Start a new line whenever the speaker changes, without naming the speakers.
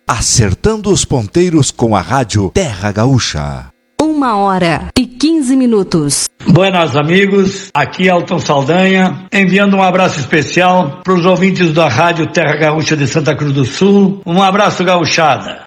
Acertando os ponteiros com a Rádio Terra Gaúcha.
1h15.
Buenas amigos, aqui é Elton Saldanha, enviando um abraço especial para os ouvintes da Rádio Terra Gaúcha de Santa Cruz do Sul. Um abraço, gauchada.